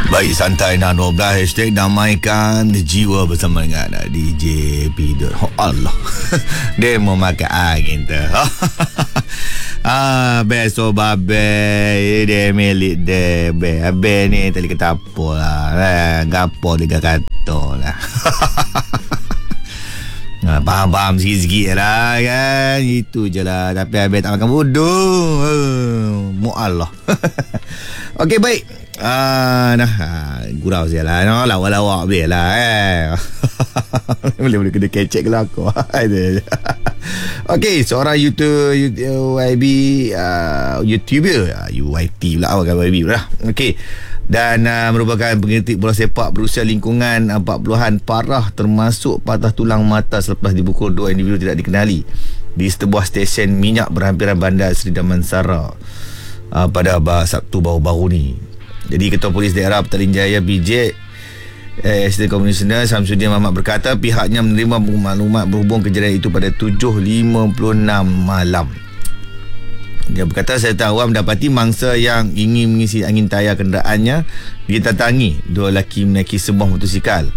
Baik, santai nak 12 hashtag damaikan jiwa bersama dengan DJ Pidot. Oh Allah. Dia mau makan angin tu. Best so babe. Dia milik dia. Babe ni tadi kata apa lah. Gapo dia kata lah. Faham-faham sikit-sikit lah kan. Itu je lah. Tapi Abang tak makan bodoh. Mu'allah. Okey, baik. Gurau saya lah. Lawak-lawak boleh lah. Boleh kena kecek ke lah aku. Okey, seorang YouTuber UYT pula kan YB pula. Okey. Dan merupakan pengkritik bola sepak berusia lingkungan 40-an parah, termasuk patah tulang mata selepas dipukul 2 individu tidak dikenali di sebuah stesen minyak berhampiran bandar Seri Damansara pada Sabtu baru-baru ni. Jadi Ketua Polis Daerah Petaling Jaya BJ Assistant Komisioner Samsudin Mamat berkata pihaknya menerima maklumat berhubung kejadian itu pada 7.56 malam. Dia berkata serta awam mendapati mangsa yang ingin mengisi angin tayar kenderaannya ditatangi dua lelaki menaiki sebuah motosikal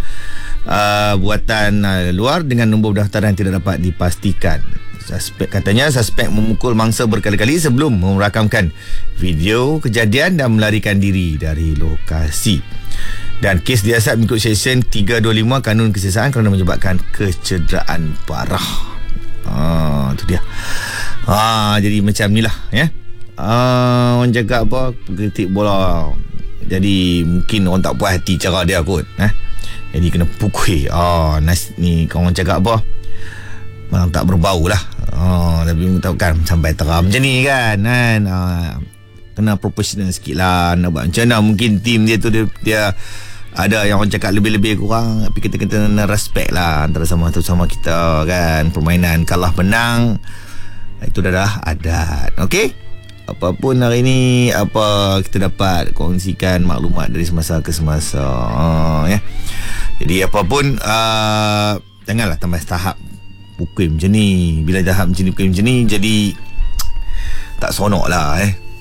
buatan luar dengan nombor pendaftaran tidak dapat dipastikan. Katanya suspek memukul mangsa berkali-kali sebelum merakamkan video kejadian dan melarikan diri dari lokasi. Dan kes diasap mengikut Seksyen 325 Kanun Kesiasaan kerana menyebabkan kecederaan parah. Itu dia. Jadi macam ni lah ya. Orang cakap apa, pengkritik bola. Jadi mungkin orang tak puas hati cara dia kot. Jadi kena pukul. Ni orang cakap apa, memang tak berbau lah. Tapi takkan sampai terang macam ni kan. Kena profesional sikit lah. Nak buat macam mana mungkin tim dia tu dia ada yang orang cakap lebih-lebih kurang. Tapi kita kena respect lah antara sama kita kan. Permainan kalah menang itu dah adat. Okey, apapun hari ni kita dapat kongsikan maklumat dari semasa ke semasa ya. Jadi apapun janganlah tambah tahap pukul macam ni. Bila tahap macam ni pukul macam ni, jadi tak seronok lah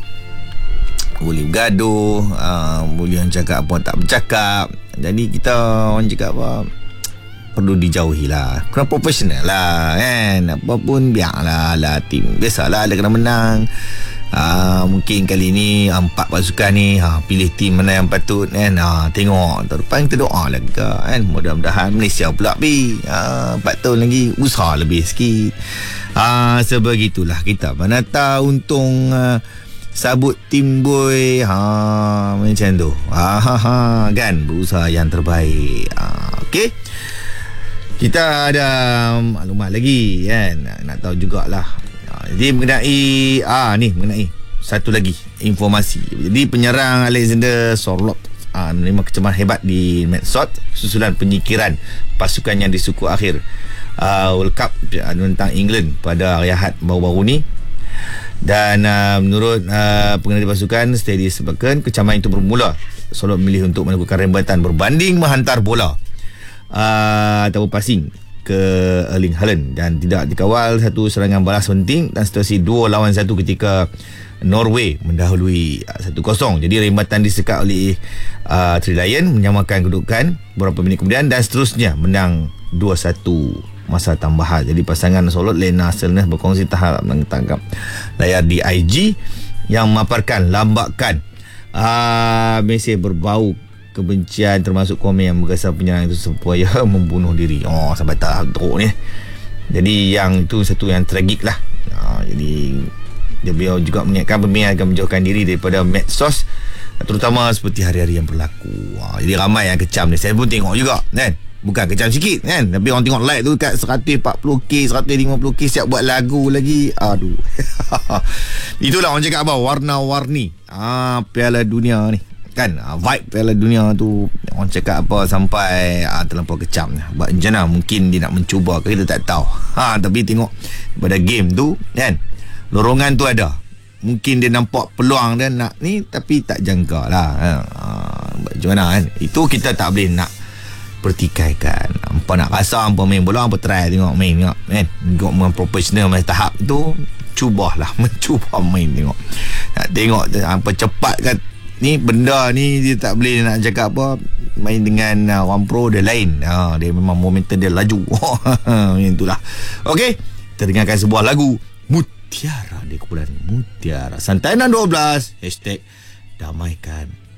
boleh bergaduh, boleh orang cakap apa tak bercakap. Jadi kita orang cakap apa, perlu dijauhi lah. Kena profesional lah kan. Apapun biarlah tim. Biasalah dia kena menang. Mungkin kali ni 4 pasukan ni pilih tim mana yang patut kan. Tengok tahun depan kita doa lah kan. Mudah-mudahan Malaysia pula 4 tahun lagi usaha lebih sikit. Sebegitulah kita. Mana tahu untung sabut tim boy macam tu kan, berusaha yang terbaik. Okey, kita ada maklumat lagi kan, nak tahu jugalah. Jadi mengenai satu lagi informasi. Jadi penyerang Alexander Sorloth menerima kecaman hebat di medsos susulan penyikiran pasukan yang di suku akhir World Cup tentang England pada hari Ahad baru-baru ni. Dan menurut pengendali pasukan Steady sebabkan kecaman itu bermula Sorloth memilih untuk melakukan rembatan berbanding menghantar bola atau passing ke Erling Haaland dan tidak dikawal satu serangan balas penting dan situasi 2 lawan 1 ketika Norway mendahului 1-0. Jadi rembatan disekat oleh Three Lion menyamakan kedudukan beberapa minit kemudian dan seterusnya menang 2-1 masa tambahan. Jadi pasangan Sorloth Lena Selnes berkongsi tahap menangkap layar di IG yang memaparkan lambakan mesej berbau kebencian termasuk komen yang berkesan penyerang itu supaya membunuh diri. Sampai tahap teruk ni. Jadi yang itu satu yang tragik lah. Jadi dia juga mengingatkan pemain akan menjauhkan diri daripada medsos, terutama seperti hari-hari yang berlaku. Jadi ramai yang kecam ni. Saya pun tengok juga kan. Bukan kecam sikit kan, tapi orang tengok like tu kat 140k 150k siap buat lagu lagi. Aduh. Itulah orang cakap apa, warna-warni Piala Dunia ni kan. Vibe Piala Dunia tu orang cakap apa sampai terlampau kecam. Buat macam mana mungkin dia nak mencuba ke, kita tak tahu. Tapi tengok pada game tu kan, lorongan tu ada. Mungkin dia nampak peluang dia nak ni, tapi tak jangka lah. Macam mana kan, itu kita tak boleh nak pertikaikan. Apa nak rasa apa main bola, apa try tengok main tengok kan. Tengok main profesional main tahap tu, cubalah mencuba main tengok. Nak tengok apa cepat kan Ni benda ni dia tak boleh nak cakap apa. Main dengan One Pro dia lain. Dia memang momentum dia laju. Macam itulah. Okey, kita dengarkan sebuah lagu Mutiara di kumpulan Mutiara Santai 612 #damaikan